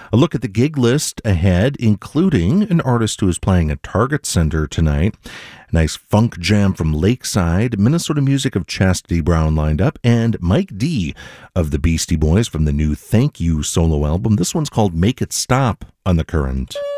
A look at the gig list ahead, including an artist who is playing at Target Center tonight. A nice funk jam from Lakeside, Minnesota music of Chastity Brown lined up, and Mike D of the Beastie Boys from the new Thank You solo album. This one's called Make It Stop on The Current.